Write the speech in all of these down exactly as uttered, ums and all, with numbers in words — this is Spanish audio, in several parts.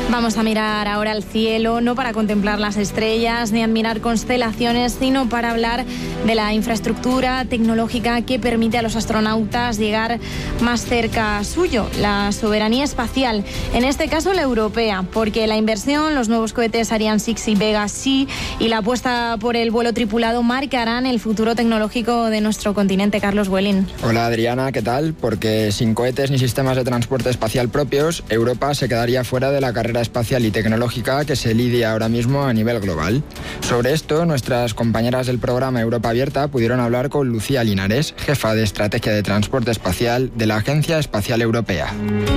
Vamos a mirar ahora al cielo, no para contemplar las estrellas ni admirar constelaciones, sino para hablar de la infraestructura tecnológica que permite a los astronautas llegar más cerca suyo, la soberanía espacial, en este caso la europea, porque la inversión, los nuevos cohetes Ariane seis y Vega C y la apuesta por el vuelo tripulado marcarán el futuro tecnológico de nuestro continente. Carlos Welling. Hola Adriana, ¿qué tal? Porque sin cohetes ni sistemas de transporte espacial propios, Europa se quedaría fuera de la carrera espacial y tecnológica que se lidia ahora mismo a nivel global. Sobre esto, nuestras compañeras del programa Europa Abierta pudieron hablar con Lucía Linares, jefa de Estrategia de Transporte Espacial de la Agencia Espacial Europea.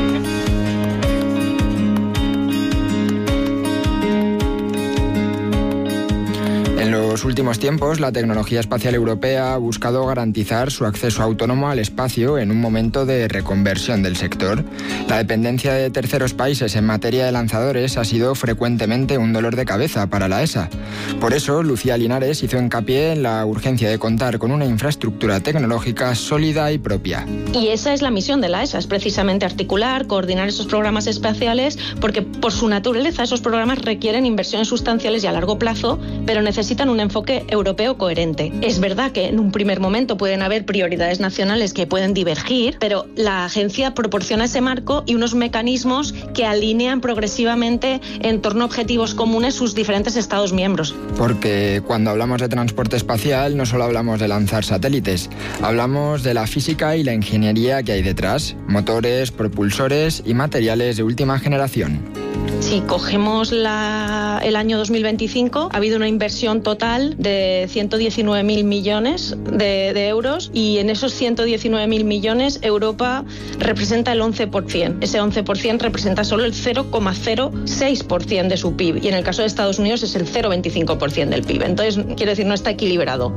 En los últimos tiempos, la tecnología espacial europea ha buscado garantizar su acceso autónomo al espacio en un momento de reconversión del sector. La dependencia de terceros países en materia de lanzadores ha sido frecuentemente un dolor de cabeza para la E S A. Por eso, Lucía Linares hizo hincapié en la urgencia de contar con una infraestructura tecnológica sólida y propia. Y esa es la misión de la E S A, es precisamente articular, coordinar esos programas espaciales, porque por su naturaleza esos programas requieren inversiones sustanciales y a largo plazo, pero necesitan un enfoque europeo coherente. Es verdad que en un primer momento pueden haber prioridades nacionales que pueden divergir, pero la agencia proporciona ese marco y unos mecanismos que alinean progresivamente en torno a objetivos comunes sus diferentes Estados miembros. Porque cuando hablamos de transporte espacial no solo hablamos de lanzar satélites, hablamos de la física y la ingeniería que hay detrás, motores, propulsores y materiales de última generación. Si cogemos la, el año dos mil veinticinco, ha habido una inversión total de ciento diecinueve mil millones de, de euros y en esos ciento diecinueve mil millones Europa representa el once por ciento. Ese once por ciento representa solo el cero coma cero seis por ciento de su P I B y en el caso de Estados Unidos es el cero coma veinticinco por ciento del P I B. Entonces, quiero decir, no está equilibrado.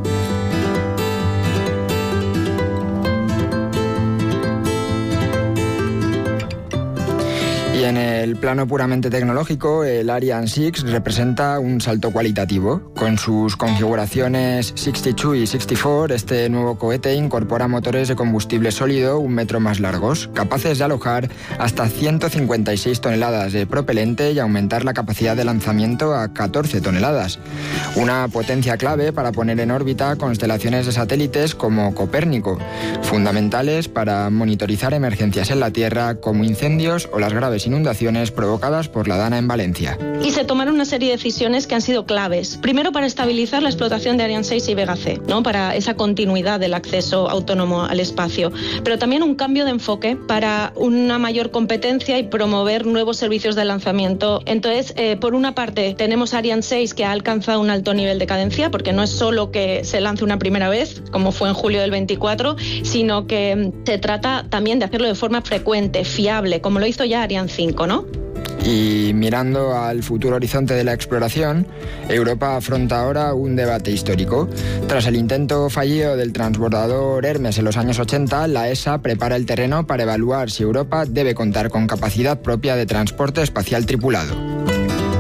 Y en el plano puramente tecnológico, el Ariane seis representa un salto cualitativo. Con sus configuraciones sesenta y dos y sesenta y cuatro, este nuevo cohete incorpora motores de combustible sólido un metro más largos, capaces de alojar hasta ciento cincuenta y seis toneladas de propelente y aumentar la capacidad de lanzamiento a catorce toneladas. Una potencia clave para poner en órbita constelaciones de satélites como Copérnico, fundamentales para monitorizar emergencias en la Tierra como incendios o las graves inundaciones provocadas por la Dana en Valencia. Y se tomaron una serie de decisiones que han sido claves. Primero, para estabilizar la explotación de Ariane seis y Vega C, ¿no? Para esa continuidad del acceso autónomo al espacio. Pero también un cambio de enfoque para una mayor competencia y promover nuevos servicios de lanzamiento. Entonces, eh, por una parte, tenemos Ariane seis que ha alcanzado un alto nivel de cadencia, porque no es solo que se lance una primera vez, como fue en julio del veinticuatro, sino que se trata también de hacerlo de forma frecuente, fiable, como lo hizo ya Ariane cinco, ¿no? Y mirando al futuro horizonte de la exploración, Europa afronta ahora un debate histórico. Tras el intento fallido del transbordador Hermes en los años ochenta, la E S A prepara el terreno para evaluar si Europa debe contar con capacidad propia de transporte espacial tripulado.